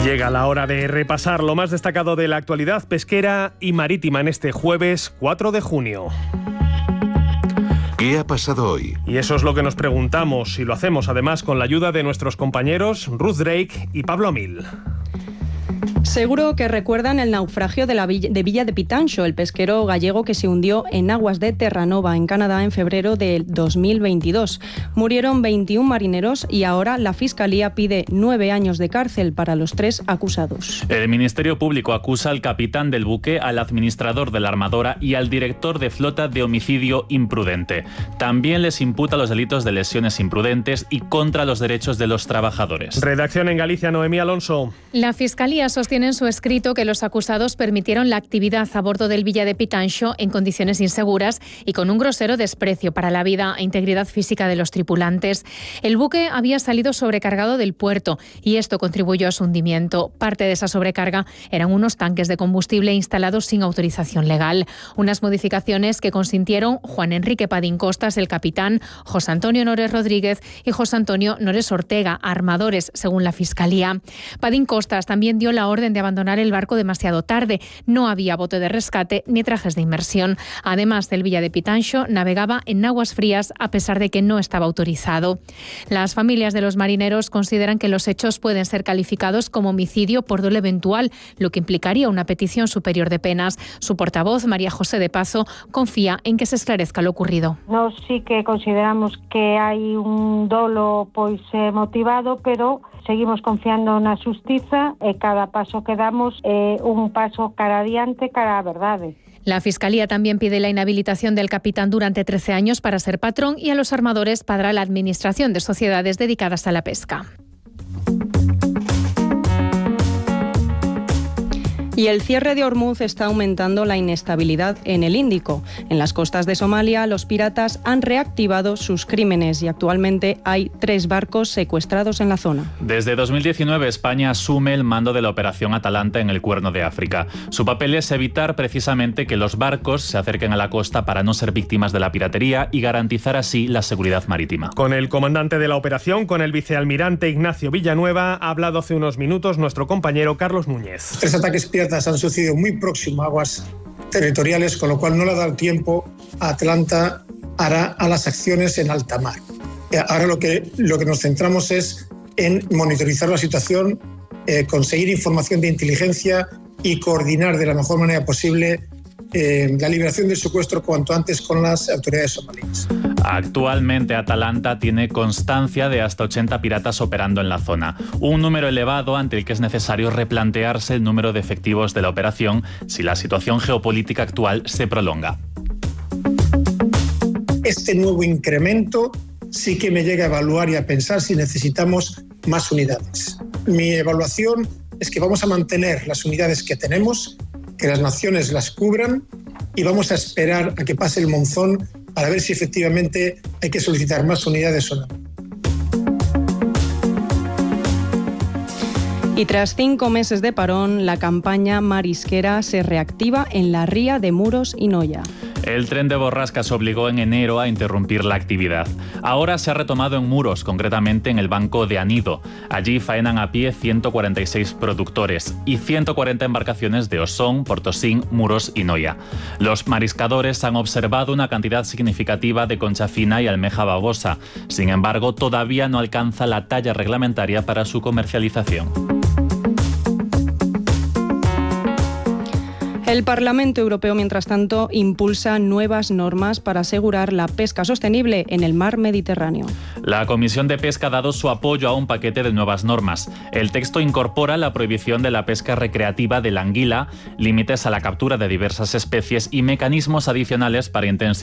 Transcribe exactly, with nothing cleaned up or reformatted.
Llega la hora de repasar lo más destacado de la actualidad pesquera y marítima en este jueves cuatro de junio. ¿Qué ha pasado hoy? Y eso es lo que nos preguntamos, y lo hacemos además con la ayuda de nuestros compañeros Ruth Drake y Pablo Amil. Seguro que recuerdan el naufragio de, la Villa, de Villa de Pitanxo, el pesquero gallego que se hundió en aguas de Terranova, en Canadá, en febrero del dos mil veintidós. Murieron veintiún marineros y ahora la Fiscalía pide nueve años de cárcel para los tres acusados. El Ministerio Público acusa al capitán del buque, al administrador de la armadora y al director de flota de homicidio imprudente. También les imputa los delitos de lesiones imprudentes y contra los derechos de los trabajadores. Redacción en Galicia, Noemí Alonso. La Fiscalía sostiene en su escrito que los acusados permitieron la actividad a bordo del Villa de Pitanxo en condiciones inseguras y con un grosero desprecio para la vida e integridad física de los tripulantes. El buque había salido sobrecargado del puerto y esto contribuyó a su hundimiento. Parte de esa sobrecarga eran unos tanques de combustible instalados sin autorización legal. Unas modificaciones que consintieron Juan Enrique Padín Costas, el capitán, José Antonio Nores Rodríguez y José Antonio Nores Ortega, armadores, según la Fiscalía. Padín Costas también dio la orden de abandonar el barco demasiado tarde. No había bote de rescate ni trajes de inmersión. Además, el Villa de Pitanxo navegaba en aguas frías a pesar de que no estaba autorizado. Las familias de los marineros consideran que los hechos pueden ser calificados como homicidio por dolo eventual, lo que implicaría una petición superior de penas. Su portavoz, María José de Pazo, confía en que se esclarezca lo ocurrido. Nós sí que consideramos que hai un dolo pois eh, motivado, pero seguimos confiando na xustiza e cada paso que damos é un paso cara adiante, cara á verdade. La Fiscalía también pide la inhabilitación del capitán durante trece años para ser patrón y a los armadores para la administración de sociedades dedicadas a la pesca. Y el cierre de Hormuz está aumentando la inestabilidad en el Índico. En las costas de Somalia, los piratas han reactivado sus crímenes y actualmente hay tres barcos secuestrados en la zona. Desde dos mil diecinueve, España asume el mando de la Operación Atalanta en el Cuerno de África. Su papel es evitar precisamente que los barcos se acerquen a la costa para no ser víctimas de la piratería y garantizar así la seguridad marítima. Con el comandante de la operación, con el vicealmirante Ignacio Villanueva, ha hablado hace unos minutos nuestro compañero Carlos Núñez. Tres ataques piratas han sucedido muy próximo a aguas territoriales, con lo cual no le ha dado tiempo a Atlanta hará a las acciones en alta mar. Ahora lo que, lo que nos centramos es en monitorizar la situación, eh, conseguir información de inteligencia y coordinar de la mejor manera posible eh, la liberación del secuestro cuanto antes con las autoridades somalíes. Actualmente Atalanta tiene constancia de hasta ochenta piratas operando en la zona, un número elevado ante el que es necesario replantearse el número de efectivos de la operación si la situación geopolítica actual se prolonga. Este nuevo incremento sí que me llega a evaluar y a pensar si necesitamos más unidades. Mi evaluación es que vamos a mantener las unidades que tenemos, que las naciones las cubran y vamos a esperar a que pase el monzón para ver si efectivamente hay que solicitar más unidades o no. Y tras cinco meses de parón, la campaña marisquera se reactiva en la ría de Muros y Noia. El tren de borrascas obligó en enero a interrumpir la actividad. Ahora se ha retomado en Muros, concretamente en el banco de Anido. Allí faenan a pie ciento cuarenta y seis productores y ciento cuarenta embarcaciones de Osón, Portosín, Muros y Noia. Los mariscadores han observado una cantidad significativa de concha fina y almeja babosa. Sin embargo, todavía no alcanza la talla reglamentaria para su comercialización. El Parlamento Europeo, mientras tanto, impulsa nuevas normas para asegurar la pesca sostenible en el mar Mediterráneo. La Comisión de Pesca ha dado su apoyo a un paquete de nuevas normas. El texto incorpora la prohibición de la pesca recreativa de la anguila, límites a la captura de diversas especies y mecanismos adicionales para intensificar